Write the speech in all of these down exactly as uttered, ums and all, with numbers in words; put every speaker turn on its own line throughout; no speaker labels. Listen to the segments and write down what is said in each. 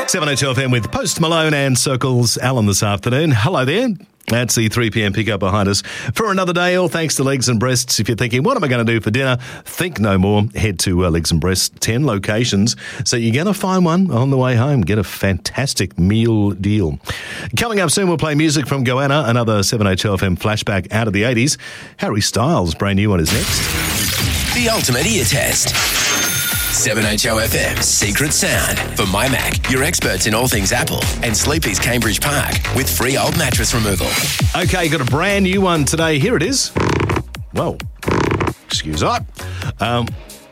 seven H L F M with Post Malone and Circles Alan this afternoon. Hello there. That's the three p.m. pickup behind us for another day. All thanks to Legs and Breasts. If you're thinking, what am I going to do for dinner? Think no more. Head to uh, Legs and Breasts, ten locations. So you're going to find one on the way home. Get a fantastic meal deal. Coming up soon, we'll play music from Goanna, another seven H L F M flashback out of the eighties. Harry Styles' brand new one is next.
The ultimate ear test. seven H O F M's Secret Sound. For My Mac, your experts in all things Apple, and Sleepy's Cambridge Park with free old mattress removal.
Okay, got a brand new one today. Here it is. Whoa. Excuse me. Um,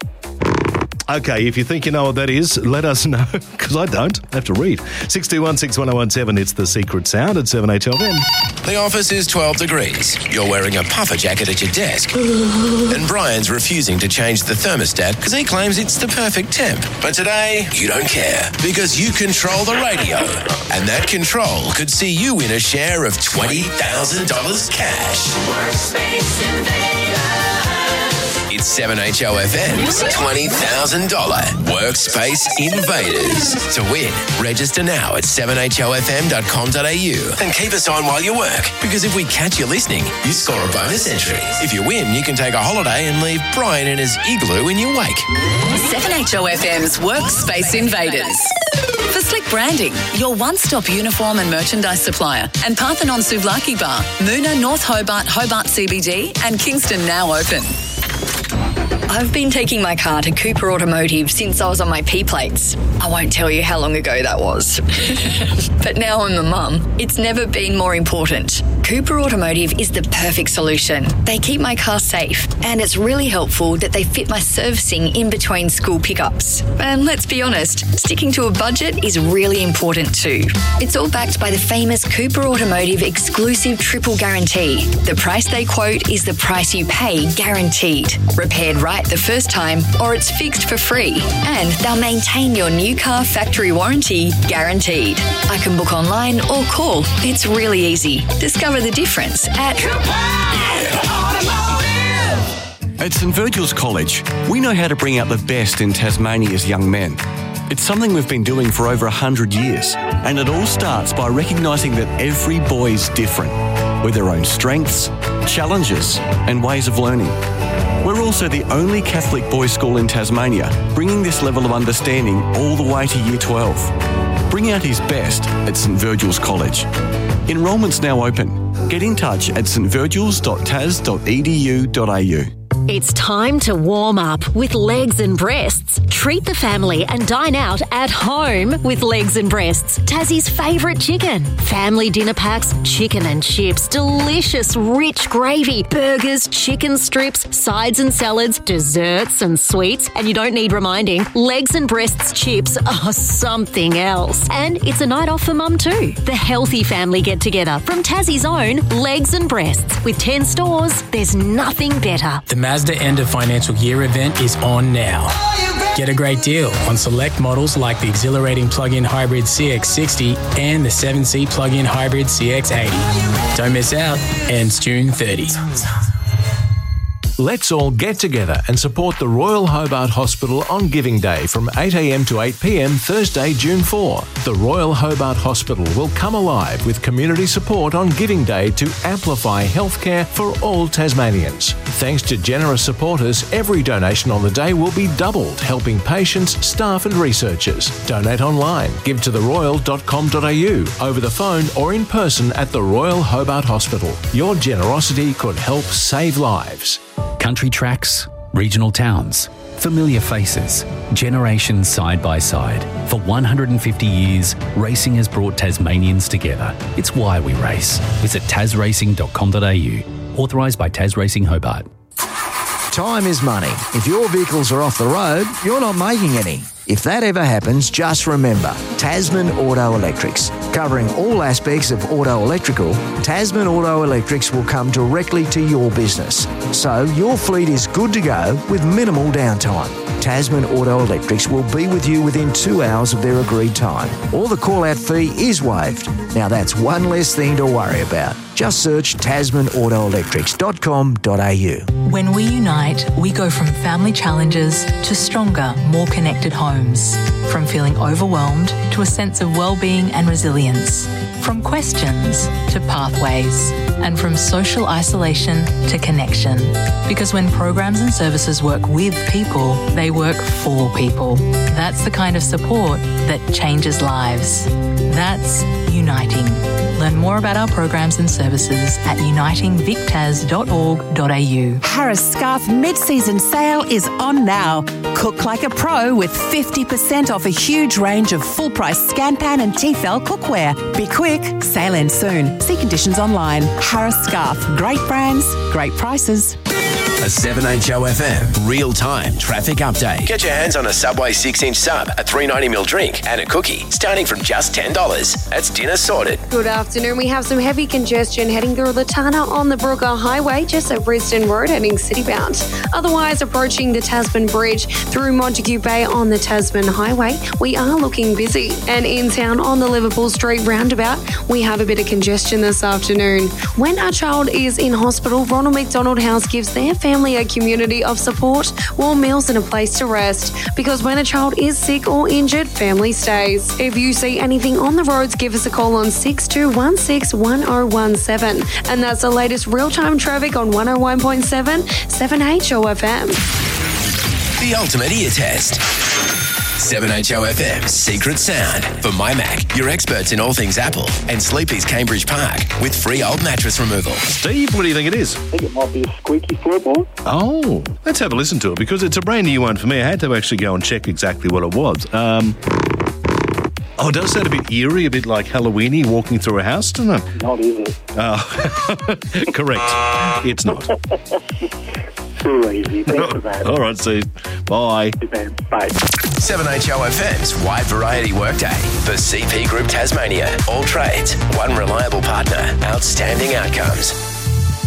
okay, if you think you know what that is, let us know, because I don't. I have to read. six two one six one oh one seven, it's the Secret Sound at seven H L F M.
The office is twelve degrees. You're wearing a puffer jacket at your desk. And Brian's refusing to change the thermostat because he claims it's the perfect temp. But today, you don't care because you control the radio. And that control could see you win a share of twenty thousand dollars cash. Workspace Invaders. It's seven H O F M's twenty thousand dollars Workspace Invaders. To win, register now at seven H O F M dot com dot a u and keep us on while you work, because if we catch you listening, you score a bonus entry. If you win, you can take a holiday and leave Brian in his igloo in your wake.
seven H O F M's Workspace Invaders. For slick branding, your one-stop uniform and merchandise supplier, and Parthenon Souvlaki Bar, Moona, North Hobart, Hobart C B D, and Kingston now open.
I've been taking my car to Cooper Automotive since I was on my P-plates. I won't tell you how long ago that was. But now I'm a mum. It's never been more important. Cooper Automotive is the perfect solution. They keep my car safe, and it's really helpful that they fit my servicing in between school pickups. And let's be honest, sticking to a budget is really important too. It's all backed by the famous Cooper Automotive exclusive triple guarantee. The price they quote is the price you pay, guaranteed. Repaired right the first time, or it's fixed for free. And they'll maintain your new car factory warranty, guaranteed. I can book online or call. It's really easy. Discover the difference at
At St Virgil's College, we know how to bring out the best in Tasmania's young men. It's something we've been doing for over one hundred years, and it all starts by recognising that every boy's different, with their own strengths, challenges, and ways of learning. We're also the only Catholic boys' school in Tasmania, bringing this level of understanding all the way to Year twelve. Bring out his best at St Virgil's College. Enrolment's now open. Get in touch at st virgils dot tas dot e d u dot a u.
It's time to warm up with Legs and Breasts. Treat the family and dine out at home with Legs and Breasts, Tassie's favourite chicken. Family dinner packs, chicken and chips, delicious rich gravy, burgers, chicken strips, sides and salads, desserts and sweets. And you don't need reminding, Legs and Breasts chips are something else. And it's a night off for mum too. The healthy family get-together from Tassie's own Legs and Breasts. With ten stores, there's nothing better.
The Mazda End of Financial Year event is on now. Get a great deal on select models like the exhilarating plug-in hybrid C X sixty and the seven-seat plug-in hybrid C X eighty. Don't miss out. Ends June thirtieth.
Let's all get together and support the Royal Hobart Hospital on Giving Day from eight a m to eight p m Thursday, June fourth. The Royal Hobart Hospital will come alive with community support on Giving Day to amplify healthcare for all Tasmanians. Thanks to generous supporters, every donation on the day will be doubled, helping patients, staff and researchers. Donate online, give to the royal dot com dot a u, over the phone or in person at the Royal Hobart Hospital. Your generosity could help save lives.
Country tracks, regional towns, familiar faces, generations side by side. For one hundred fifty years, racing has brought Tasmanians together. It's why we race. Visit tas racing dot com dot a u. Authorised by Tas Racing Hobart.
Time is money. If your vehicles are off the road, you're not making any. If that ever happens, just remember, Tasman Auto Electrics. Covering all aspects of auto electrical, Tasman Auto Electrics will come directly to your business. So your fleet is good to go with minimal downtime. Tasman Auto Electrics will be with you within two hours of their agreed time. Or the call-out fee is waived. Now that's one less thing to worry about. Just search tasman auto electrics dot com dot a u.
When we unite, we go from family challenges to stronger, more connected homes. From feeling overwhelmed to a sense of well-being and resilience. From questions to pathways. And from social isolation to connection. Because when programs and services work with people, they work for people. That's the kind of support that changes lives. That's uniting. Learn more about our programs and services at uniting vic tas dot org dot a u.
Harris Scarf mid-season sale is on now. Cook like a pro with fifty percent off a huge range of full-price Scanpan and Tefal cookware. Be quick, sale ends soon. See conditions online. Harris Scarf. Great brands, great prices.
A seven H O F M real-time traffic update. Get your hands on a Subway six-inch sub, a three ninety ml drink and a cookie starting from just ten dollars. That's dinner sorted.
Good afternoon. We have some heavy congestion heading through Latana on the Brooker Highway, just over Brisbane Road, heading citybound. Otherwise, approaching the Tasman Bridge through Montague Bay on the Tasman Highway, we are looking busy. And in town on the Liverpool Street roundabout, we have a bit of congestion this afternoon. When a child is in hospital, Ronald McDonald House gives their family a community of support, warm meals and a place to rest. Because when a child is sick or injured, family stays. If you see anything on the roads, give us a call on six two one six, one oh one seven. And that's the latest real-time traffic on one oh one point seven, seven H O F M.
The ultimate ear test. seven H O F M's Secret Sound. For My Mac, your experts in all things Apple, and Sleepy's Cambridge Park with free old mattress removal.
Steve, what do you think it is?
I think it might be a squeaky floorboard.
Oh, let's have a listen to it because it's a brand new one for me. I had to actually go and check exactly what it was. Um, oh, it does sound a bit eerie, a bit like Halloween-y walking through a house, doesn't it?
Not, is it?
Oh, correct. It's not.
Too easy. Thanks for that.
All right, Steve. Bye.
Bye.
seven H O F M's Wide Variety Workday for C P Group Tasmania. All trades, one reliable partner, outstanding outcomes.